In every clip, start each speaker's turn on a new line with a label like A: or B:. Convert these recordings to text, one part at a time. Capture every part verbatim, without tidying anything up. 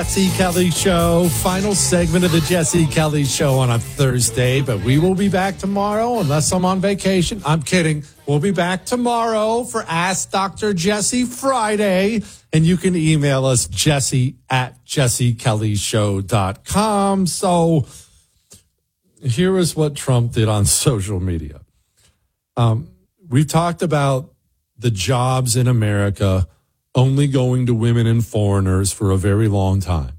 A: Jesse Kelly Show, final segment of the Jesse Kelly Show on a Thursday, but we will be back tomorrow unless I'm on vacation. I'm kidding. We'll be back tomorrow for Ask Doctor Jesse Friday, and you can email us, Jesse at jesse kelly show dot com. So here is what Trump did on social media. Um, we've talked about the jobs in America only going to women and foreigners for a very long time.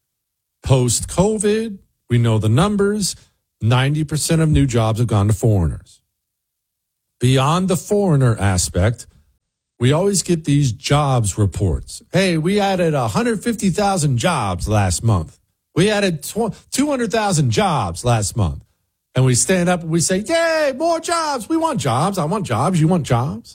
A: Post-COVID, we know the numbers, ninety percent of new jobs have gone to foreigners. Beyond the foreigner aspect, we always get these jobs reports. Hey, we added one hundred fifty thousand jobs last month. We added two hundred thousand jobs last month. And we stand up and we say, yay, more jobs. We want jobs. I want jobs. You want jobs.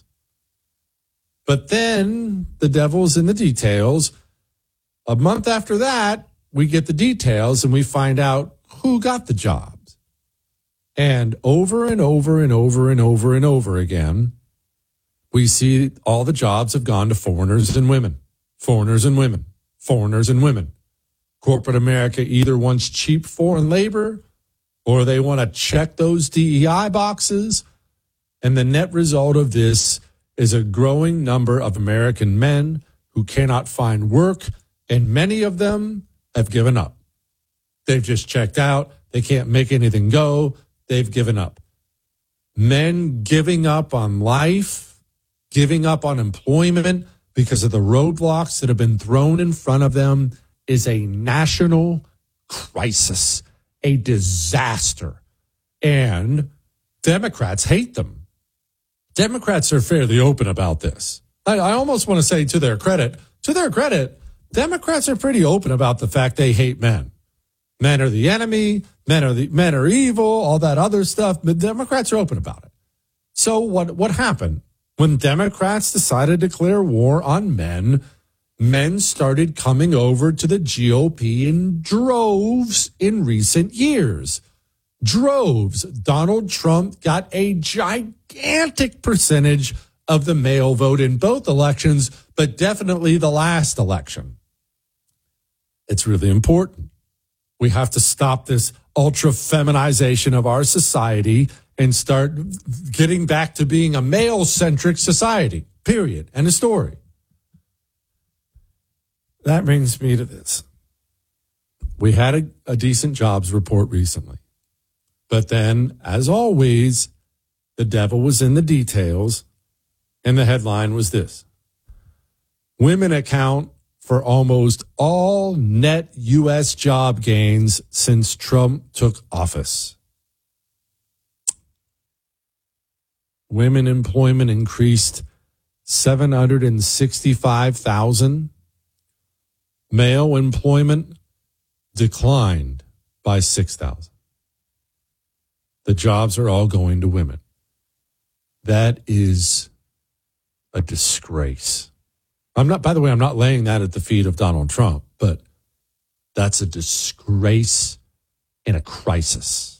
A: But then the devil's in the details. A month after that, we get the details and we find out who got the jobs. And over and over and over and over and over again, we see all the jobs have gone to foreigners and women, foreigners and women, foreigners and women. Corporate America either wants cheap foreign labor or they want to check those D E I boxes. And the net result of this is a growing number of American men who cannot find work, and many of them have given up. They've just checked out. They can't make anything go. They've given up. Men giving up on life, giving up on employment because of the roadblocks that have been thrown in front of them is a national crisis, a disaster. And Democrats hate them. Democrats are fairly open about this. I, I almost want to say to their credit, to their credit, Democrats are pretty open about the fact they hate men. Men are the enemy, men are the men are evil, all that other stuff, but Democrats are open about it. So what, what happened? When Democrats decided to declare war on men, men started coming over to the G O P in droves in recent years. Droves. Donald Trump got a gigantic percentage of the male vote in both elections, but definitely the last election. It's really important. We have to stop this ultra feminization of our society and start getting back to being a male-centric society, period. End of story. That brings me to this. We had a, a decent jobs report recently. But then, as always, the devil was in the details, and the headline was this. Women account for almost all net U S job gains since Trump took office. Women employment increased seven hundred sixty-five thousand. Male employment declined by six thousand. The jobs are all going to women. That is a disgrace. I'm not, by the way, I'm not laying that at the feet of Donald Trump, but that's a disgrace in a crisis.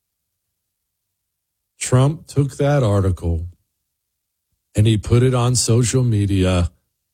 A: Trump took that article and he put it on social media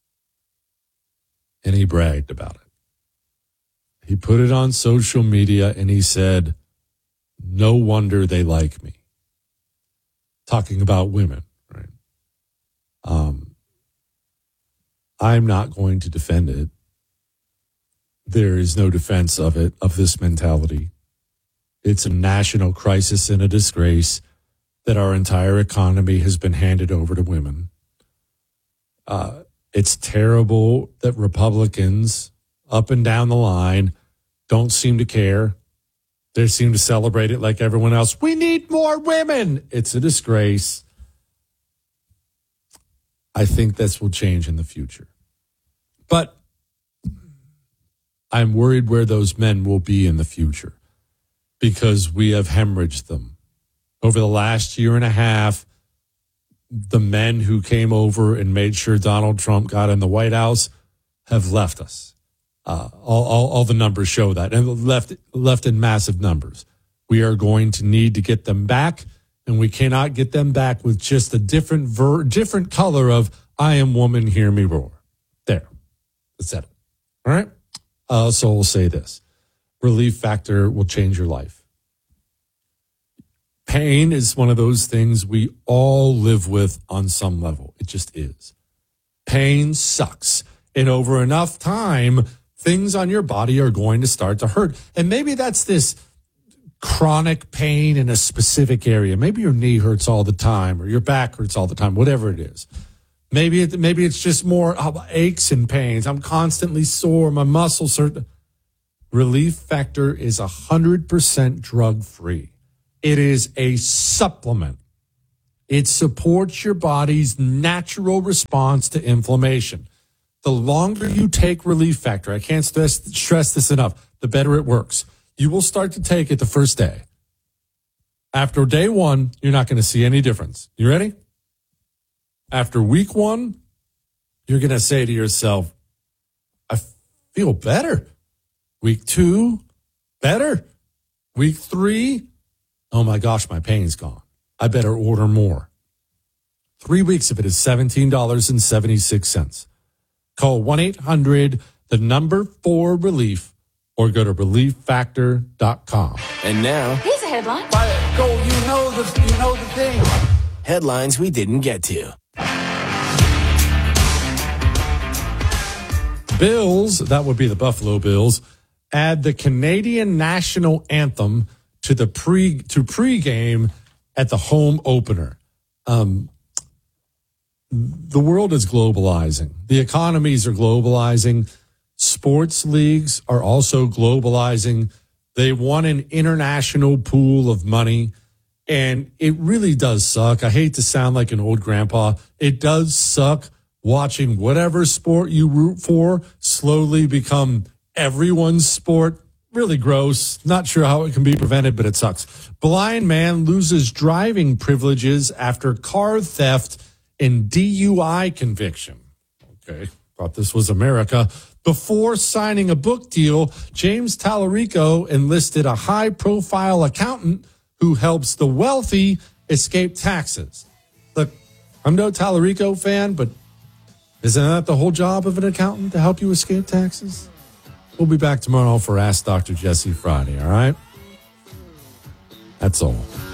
A: and he bragged about it. He put it on social media and he said, no wonder they like me. Talking about women, right? Um, I'm not going to defend it. There is no defense of it, of this mentality. It's a national crisis and a disgrace that our entire economy has been handed over to women. Uh, it's terrible that Republicans up and down the line don't seem to care. They seem to celebrate it like everyone else. We need more women. It's a disgrace. I think this will change in the future. But I'm worried where those men will be in the future because we have hemorrhaged them. Over the last year and a half, the men who came over and made sure Donald Trump got in the White House have left us. Uh, all, all, all the numbers show that, and left left in massive numbers. We are going to need to get them back, and we cannot get them back with just a different ver- different color of "I am woman, hear me roar." There, that's it. All right. Uh, so we'll say this. Relief Factor will change your life. Pain is one of those things we all live with on some level. It just is. Pain sucks. And over enough time, things on your body are going to start to hurt. And maybe that's this chronic pain in a specific area. Maybe your knee hurts all the time or your back hurts all the time, whatever it is. Maybe it, maybe it's just more oh, aches and pains. I'm constantly sore. My muscles hurt. Relief Factor is one hundred percent drug-free. It is a supplement. It supports your body's natural response to inflammation. The longer you take Relief Factor, I can't stress, stress this enough, the better it works. You will start to take it the first day. After day one, you're not going to see any difference. You ready? After week one, you're going to say to yourself, I feel better. Week two, better. Week three, oh my gosh, my pain's gone. I better order more. Three weeks of it is seventeen dollars and seventy-six cents. Call one eight hundred, the number four relief, or go to relief factor dot com.
B: And now,
C: here's a headline.
D: By go, you know the, you know the thing.
B: Headlines we didn't get to.
A: Bills, that would be the Buffalo Bills, add the Canadian national anthem to the pre to pregame at the home opener. Um, the world is globalizing. The economies are globalizing. Sports leagues are also globalizing. They want an international pool of money, and it really does suck. I hate to sound like an old grandpa. It does suck watching whatever sport you root for slowly become everyone's sport. Really gross. Not sure how it can be prevented, but it sucks. Blind man loses driving privileges after car theft and D U I conviction. Okay, thought this was America. Before signing a book deal, James Tallarico enlisted a high-profile accountant who helps the wealthy escape taxes. Look, I'm no Tallarico fan, but isn't that the whole job of an accountant, to help you escape taxes? We'll be back tomorrow for Ask Doctor Jesse Friday, all right? That's all.